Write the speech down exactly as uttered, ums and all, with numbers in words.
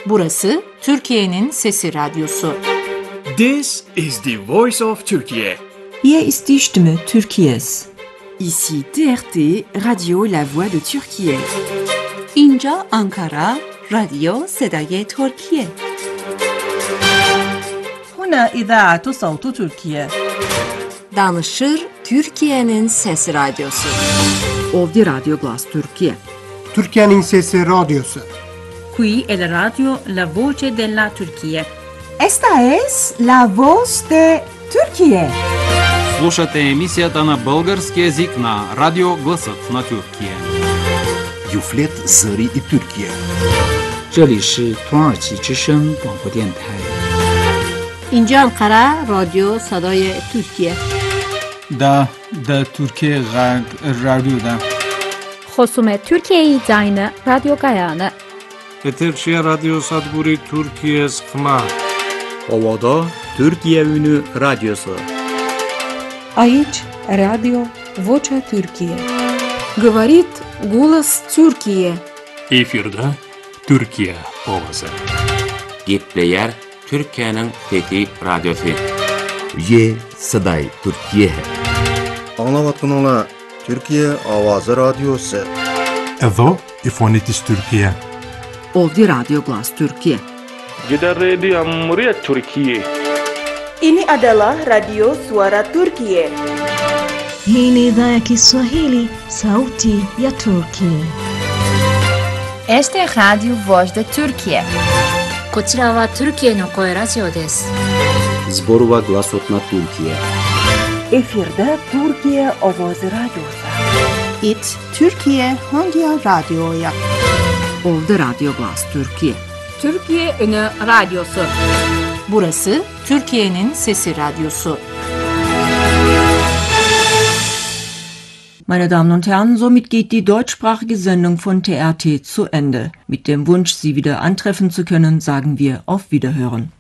Burası Türkiye'nin Sesi Radyosu. This is the voice of Turkey. Hier ist die Stimme Türkiye's. Ici T R T, Radio La Voix de Türkiye. اینجا آنکارا، رادیو صدای ترکیه. هنا إذاعة صوت تركيا. Danışır Türkiye'nin Sesi Radyosu. Ovdje Radio Glas Türkiye. Türkiye'nin Sesi Radyosu. Qui è la radio La Voce della Turchia. Esta es la voz de Türkiye. Слушате емисията на български език на Радио Гласът на Türkiye. Юфлет Зări и Türkiye. 这里是土耳其之声广播电台。 اینجا انقره رادیو صدای ترکیه. دا دا ترکیه غرب رادیو دا. خصوم ترکیه زاین رادیو گایانه. Eterşehir Radyo Sadburi Türkiye Sıkma. Ovada Türkiye Ünü Radyosu. Aici Radio Vocea Türkiye. Говорит голос Türkiye. Efirde Türkiye ovası. Gepleyer Türkiye'nin Fethi Radyosu. Ye Saday Türkiye. Anlavatın ola Türkiye Avazı Radyosu. Edo İfonitis Türkiye. Ovdje Radio Glas Türkiye. Jeddah Radio Muriat Türkiye. Ini adalah Radio Suara Turkiye. Hii ni idhaa ya Kiswahili, Sauti ya Turkiye. Este es Radio Voz de Turkiye. こちらはトルキエの声ラジオです。 Zborova Glasot na Türkiye. Efirde Türkiye Avazı Radyosu. It Türkiye Hangi Radyo'ya? Ovdje Radio Glas Türkiye. Türkiye Ünü Radyosu. Burası Türkiye'nin Sesi Radyosu. Meine Damen und Herren, somit geht die deutschsprachige Sendung von T R T zu Ende. Mit dem Wunsch, Sie wieder antreffen zu können, sagen wir auf Wiederhören.